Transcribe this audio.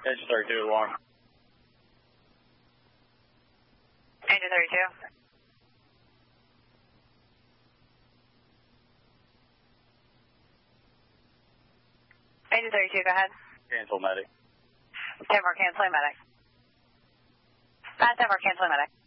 Engine 32 alarm. Engine 32. Engine 32, go ahead. Cancel medic. 10-4, canceling medic. 10-4, canceling medic.